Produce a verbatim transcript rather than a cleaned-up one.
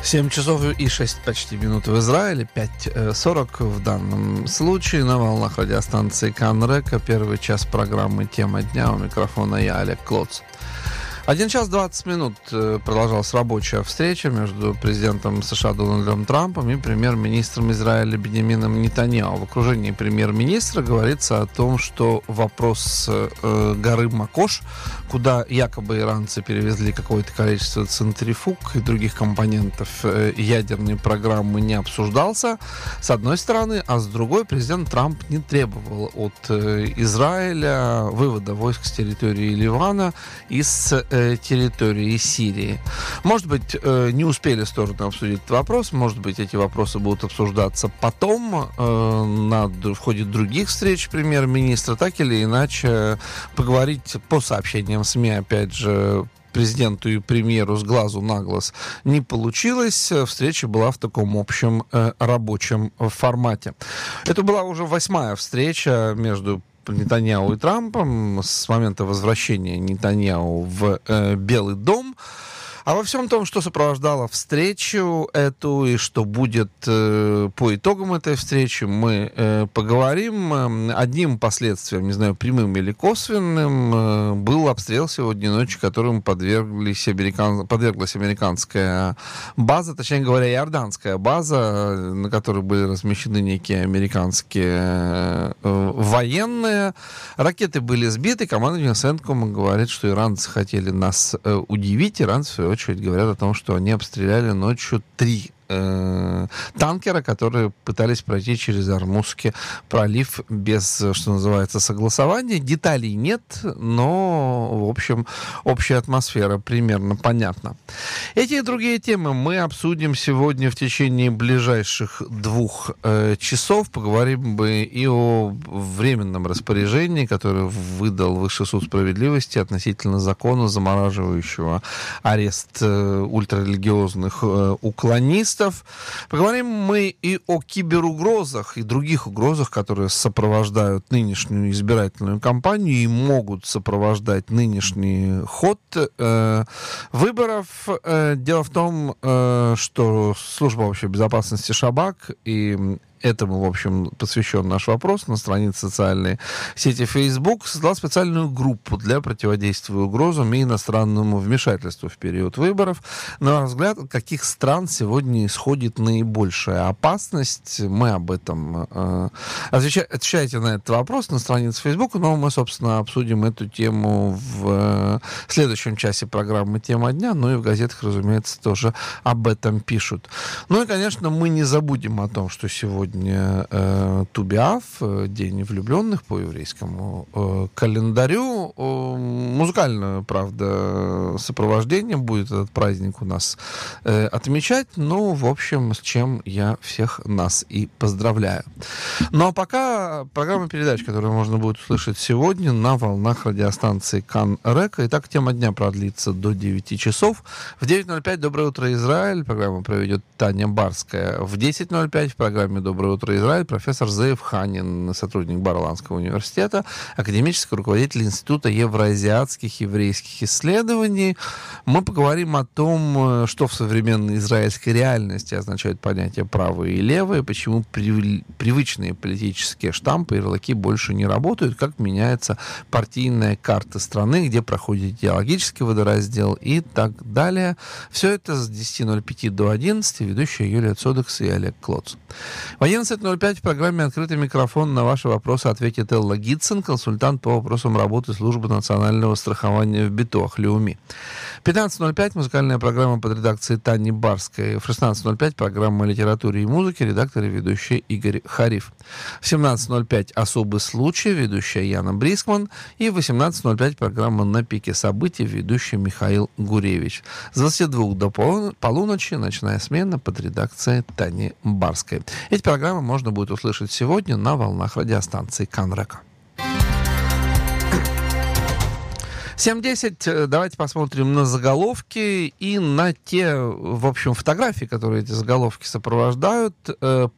семь часов и шесть почти минут в Израиле, пять сорок в данном случае на волнах радиостанции Канрека. Первый час программы «Тема дня». У микрофона я, Олег Клоц. Один час двадцать минут продолжалась рабочая встреча между президентом США Дональдом Трампом и премьер-министром Израиля Биньямином Нетаньяху. В окружении премьер-министра говорится о том, что вопрос э, горы Макош, куда якобы иранцы перевезли какое-то количество центрифуг и других компонентов э, ядерной программы, не обсуждался, с одной стороны, а с другой президент Трамп не требовал от э, Израиля вывода войск с территории Ливана и с территории Сирии. Может быть, не успели стороны обсудить этот вопрос, может быть, эти вопросы будут обсуждаться потом, на, в ходе других встреч премьер-министра, так или иначе поговорить по сообщениям СМИ, опять же, президенту и премьеру с глазу на глаз не получилось. Встреча была в таком общем э, рабочем формате. Это была уже восьмая встреча между Нетаньяху и Трампом с момента возвращения Нетаньяху в э, Белый дом. А во всем том, что сопровождало встречу эту и что будет э, по итогам этой встречи, мы э, поговорим. Одним последствием, не знаю, прямым или косвенным, э, был обстрел сегодня ночью, которым подверглись американ... подверглась американская база, точнее говоря, иорданская база, на которой были размещены некие американские э, военные. Ракеты были сбиты. Командование Центкома говорит, что иранцы хотели нас э, удивить. Иранцы, в свою очередь, говорят о том, что они обстреляли ночью три э, танкера, которые пытались пройти через Ормузский пролив без, что называется, согласования. Деталей нет, но, в общем, общая атмосфера примерно понятна. Эти и другие темы мы обсудим сегодня в течение ближайших двух э, часов. Поговорим бы и о временном распоряжении, которое выдал Высший суд справедливости относительно закона, замораживающего арест э, ультрарелигиозных э, уклонистов. Поговорим мы и о киберугрозах и других угрозах, которые сопровождают нынешнюю избирательную кампанию и могут сопровождать нынешний ход э, выборов. Э, дело в том, э, что служба общей безопасности Шабак и этому, в общем, посвящен наш вопрос на странице социальной сети Facebook, создала специальную группу для противодействия угрозам и иностранному вмешательству в период выборов. На ваш взгляд, от каких стран сегодня исходит наибольшая опасность? Мы об этом э, отвеча- отвечайте на этот вопрос на странице Facebook, но мы, собственно, обсудим эту тему в э, следующем часе программы «Тема дня», ну и в газетах, разумеется, тоже об этом пишут. Ну и, конечно, мы не забудем о том, что сегодня Э, Ту-Б'Ав, День влюбленных по еврейскому э, календарю. Э, музыкальное, правда, сопровождение будет этот праздник у нас э, отмечать. Ну, в общем, с чем я всех нас и поздравляю. Ну, а пока программа передач, которую можно будет услышать сегодня на волнах радиостанции Кан-Река. Итак, тема дня продлится до девяти часов. В девять ноль пять «Доброе утро, Израиль». Программу проведет Таня Барская. В десять ноль пять в программе «Доброе утро, Израиль» профессор Зеев Ханин, сотрудник Барландского университета, академический руководитель Института евроазиатских еврейских исследований. Мы поговорим о том, что в современной израильской реальности означает понятие правые и левые, почему привычные политические штампы и ярлыки больше не работают, как меняется партийная карта страны, где проходит идеологический водораздел и так далее. Все это с десяти ноль пять до одиннадцати. Ведущая Юлия Цодекс и Олег Клоц. В одиннадцать ноль пять в программе «Открытый микрофон» на ваши вопросы ответит Элла Гитцен, консультант по вопросам работы службы национального страхования в Битуах Леуми. В пятнадцать ноль пять музыкальная программа под редакцией Тани Барской. В шестнадцать ноль пять программа о литературе и музыке, редактор и ведущий Игорь Хариф. В семнадцать ноль пять особый случай, ведущая Яна Брискман. И в восемнадцать ноль пять программа «На пике событий», ведущий Михаил Гуревич. С двадцати двух до полуночи ночная смена под редакцией Тани Барской. Эти программы можно будет услышать сегодня на волнах радиостанции Канрека. семь десять. Давайте посмотрим на заголовки и на те, в общем, фотографии, которые эти заголовки сопровождают.